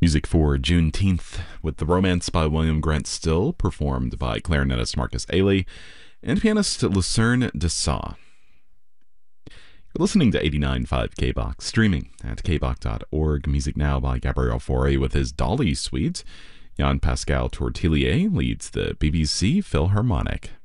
Music for Juneteenth with The Romance by William Grant Still, performed by clarinetist Marcus Ailey and pianist Lucerne Dessaulx. You're listening to 89.5 KBOX, streaming at kbok.org. Music now by Gabriel Fauré with his Dolly Suite. Jan Pascal Tortelier leads the BBC Philharmonic.